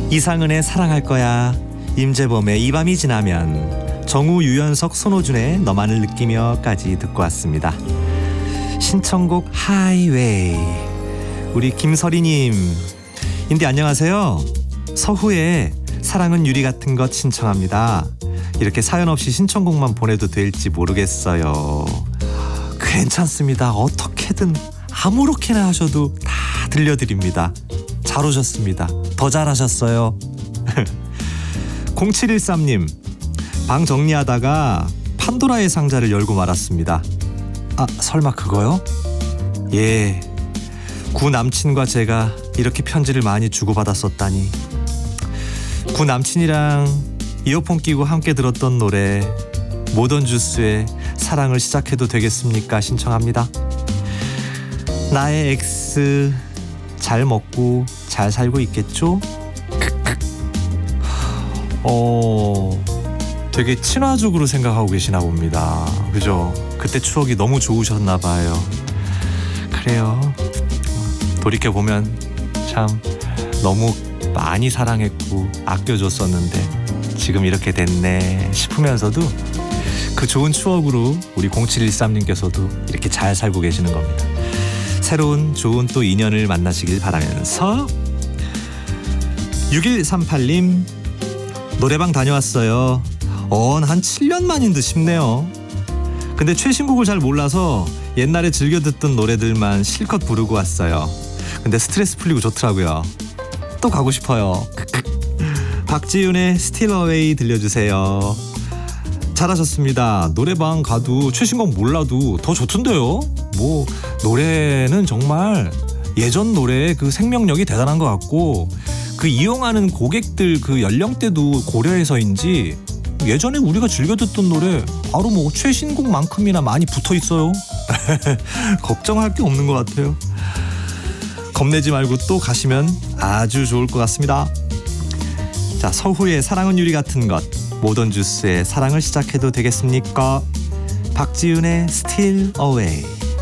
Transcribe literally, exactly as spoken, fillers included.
이상은의 사랑할 거야, 임재범의 이 밤이 지나면, 정우, 유연석, 손호준의 너만을 느끼며까지 듣고 왔습니다. 신청곡 하이웨이. 우리 김설이님, 인디 안녕하세요. 서후에 사랑은 유리 같은 것 신청합니다. 이렇게 사연 없이 신청곡만 보내도 될지 모르겠어요. 괜찮습니다. 어떻게든 아무렇게나 하셔도 다 들려드립니다. 잘 오셨습니다. 더 잘하셨어요. 공칠일삼님, 방 정리하다가 판도라의 상자를 열고 말았습니다. 아, 설마 그거요? 예, 구 남친과 제가 이렇게 편지를 많이 주고받았었다니. 구 남친이랑 이어폰 끼고 함께 들었던 노래 모던 주스의 사랑을 시작해도 되겠습니까? 신청합니다. 나의 엑스 잘 먹고 잘 살고 있겠죠? 어, 되게 친화적으로 생각하고 계시나 봅니다. 그죠? 그때 추억이 너무 좋으셨나 봐요. 그래요. 돌이켜보면 참 너무 많이 사랑했고 아껴줬었는데 지금 이렇게 됐네 싶으면서도 그 좋은 추억으로 우리 공칠일삼님께서도 이렇게 잘 살고 계시는 겁니다. 새로운 좋은 또 인연을 만나시길 바라면서. 육일삼팔님, 노래방 다녀왔어요. 언 한 칠 년 만인 듯 싶네요. 근데 최신곡을 잘 몰라서 옛날에 즐겨 듣던 노래들만 실컷 부르고 왔어요. 근데 스트레스 풀리고 좋더라고요. 또 가고 싶어요. 박지윤의 Still Away 들려주세요. 잘하셨습니다. 노래방 가도 최신곡 몰라도 더 좋던데요. 뭐 노래는 정말 예전 노래의 그 생명력이 대단한 것 같고, 그 이용하는 고객들 그 연령대도 고려해서인지 예전에 우리가 즐겨 듣던 노래 바로 뭐 최신곡만큼이나 많이 붙어 있어요. 걱정할 게 없는 것 같아요. 겁내지 말고 또 가시면 아주 좋을 것 같습니다. 자, 서후의 사랑은 유리 같은 것, 모던 주스의 사랑을 시작해도 되겠습니까? 박지윤의 Still Away.